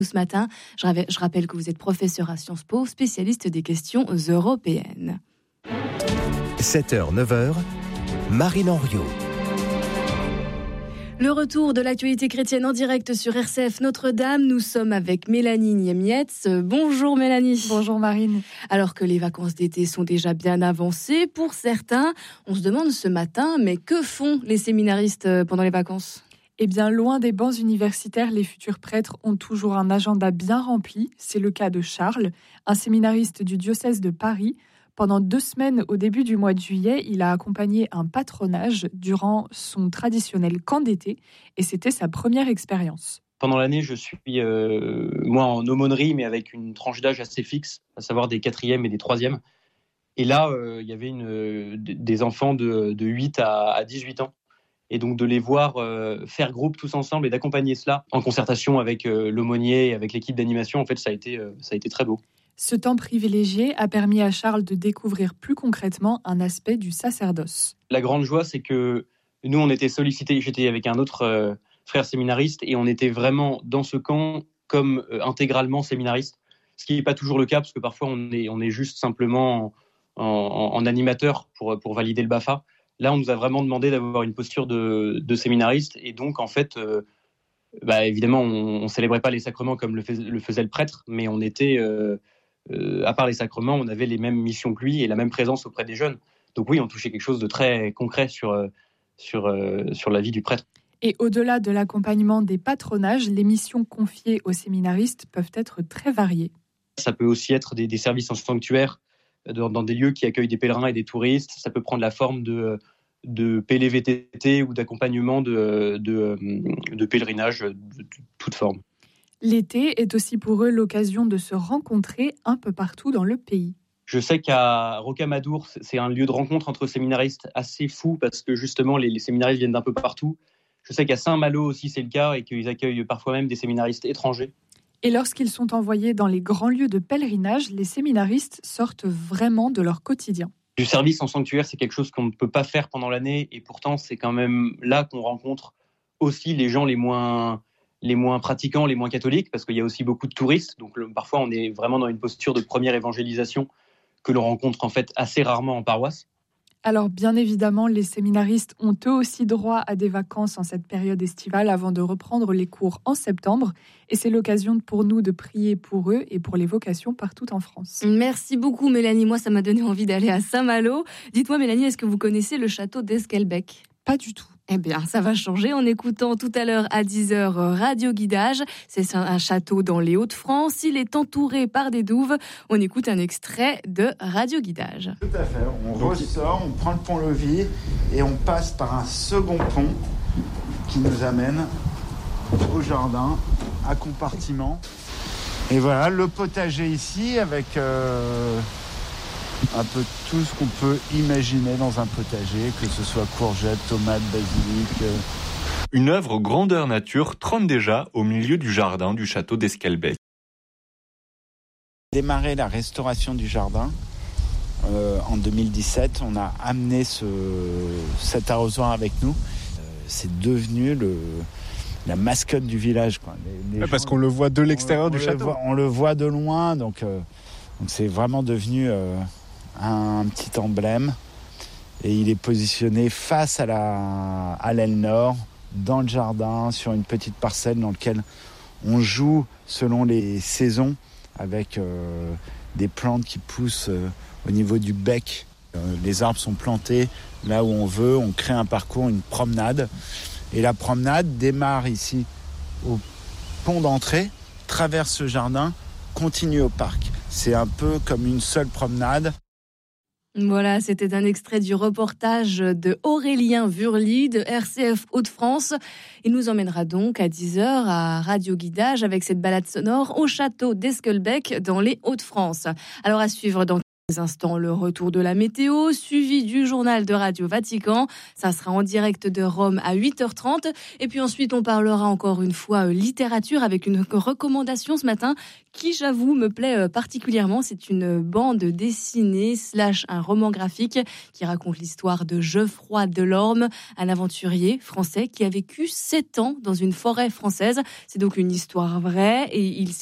Ce matin, je rappelle que vous êtes professeur à Sciences Po, spécialiste des questions européennes. 7h, 9h, Marine Henriot. Le retour de l'actualité chrétienne en direct sur RCF Notre-Dame. Nous sommes avec Mélanie Niemietz. Bonjour Mélanie. Bonjour Marine. Alors que les vacances d'été sont déjà bien avancées, pour certains, on se demande ce matin, mais que font les séminaristes pendant les vacances ? Eh bien, loin des bancs universitaires, les futurs prêtres ont toujours un agenda bien rempli. C'est le cas de Charles, un séminariste du diocèse de Paris. Pendant 2 semaines, au début du mois de juillet, il a accompagné un patronage durant son traditionnel camp d'été, et c'était sa première expérience. Pendant l'année, je suis moi en aumônerie, mais avec une tranche d'âge assez fixe, à savoir des 4e et des 3e. Et là, il y avait des enfants de 8 à 18 ans. Et donc de les voir faire groupe tous ensemble et d'accompagner cela en concertation avec l'aumônier et avec l'équipe d'animation, en fait, ça a été très beau. Ce temps privilégié a permis à Charles de découvrir plus concrètement un aspect du sacerdoce. La grande joie, c'est que nous, on était sollicités, j'étais avec un autre frère séminariste, et on était vraiment dans ce camp comme intégralement séminariste, ce qui n'est pas toujours le cas, parce que parfois on est juste simplement en animateur pour valider le BAFA. Là, on nous a vraiment demandé d'avoir une posture de séminariste, et donc en fait, évidemment, on célébrait pas les sacrements comme le faisait le prêtre, mais on était, à part les sacrements, on avait les mêmes missions que lui et la même présence auprès des jeunes. Donc oui, on touchait quelque chose de très concret sur la vie du prêtre. Et au-delà de l'accompagnement des patronages, les missions confiées aux séminaristes peuvent être très variées. Ça peut aussi être des services en sanctuaire, dans des lieux qui accueillent des pèlerins et des touristes. Ça peut prendre la forme de PLVTT ou d'accompagnement de pèlerinage de toute forme. L'été est aussi pour eux l'occasion de se rencontrer un peu partout dans le pays. Je sais qu'à Rocamadour, c'est un lieu de rencontre entre séminaristes assez fou, parce que justement les séminaristes viennent d'un peu partout. Je sais qu'à Saint-Malo aussi c'est le cas, et qu'ils accueillent parfois même des séminaristes étrangers. Et lorsqu'ils sont envoyés dans les grands lieux de pèlerinage, les séminaristes sortent vraiment de leur quotidien. Du service en sanctuaire, c'est quelque chose qu'on ne peut pas faire pendant l'année, et pourtant c'est quand même là qu'on rencontre aussi les gens les moins pratiquants, les moins catholiques, parce qu'il y a aussi beaucoup de touristes. Donc parfois on est vraiment dans une posture de première évangélisation que l'on rencontre en fait assez rarement en paroisse. Alors bien évidemment, les séminaristes ont eux aussi droit à des vacances en cette période estivale avant de reprendre les cours en septembre. Et c'est l'occasion pour nous de prier pour eux et pour les vocations partout en France. Merci beaucoup Mélanie, moi ça m'a donné envie d'aller à Saint-Malo. Dites-moi Mélanie, est-ce que vous connaissez le château d'Esquelbecq ? Pas du tout. Eh bien, ça va changer en écoutant tout à l'heure à 10h Radio Guidage. C'est un château dans les Hauts-de-France. Il est entouré par des douves. On écoute un extrait de Radio Guidage. Tout à fait. On ressort, on prend le pont-levis et on passe par un second pont qui nous amène au jardin, à compartiment. Et voilà, le potager ici avec un peu tout ce qu'on peut imaginer dans un potager, que ce soit courgettes, tomates, basilic. Une œuvre grandeur nature trône déjà au milieu du jardin du château d'Esquelbecq. Démarrer la restauration du jardin en 2017, on a amené cet arrosoir avec nous. C'est devenu la mascotte du village, quoi. Parce qu'on le voit de l'extérieur du château. On le voit de loin, donc c'est vraiment devenu un petit emblème, et il est positionné face à l'aile nord, dans le jardin, sur une petite parcelle dans laquelle on joue selon les saisons, avec des plantes qui poussent au niveau du bec. Les arbres sont plantés là où on veut, on crée un parcours, une promenade, et la promenade démarre ici au pont d'entrée, traverse ce jardin, continue au parc. C'est un peu comme une seule promenade. Voilà, c'était un extrait du reportage de Aurélien Vurly de RCF Hauts-de-France. Il nous emmènera donc à 10h à Radio Guidage avec cette balade sonore au château d'Esquelbecq dans les Hauts-de-France. Alors à suivre dans Instants, le retour de la météo, suivi du journal de Radio Vatican. Ça sera en direct de Rome à 8h30. Et puis ensuite, on parlera encore une fois littérature avec une recommandation ce matin qui, j'avoue, me plaît particulièrement. C'est une bande dessinée / un roman graphique qui raconte l'histoire de Geoffroy Delorme, un aventurier français qui a vécu 7 ans dans une forêt française. C'est donc une histoire vraie et il